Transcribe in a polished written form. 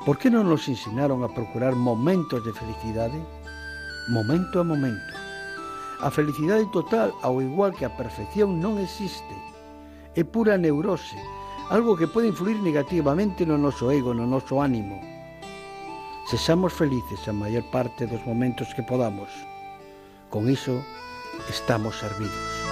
Por que non nos ensinaron a procurar momentos de felicidade? Momento a momento. A felicidade total, ao igual que a perfección, non existe. É pura neurose, algo que pode influir negativamente no noso ego, no noso ánimo. Sexamos felices a maior parte dos momentos que podamos. Con iso estamos servidos.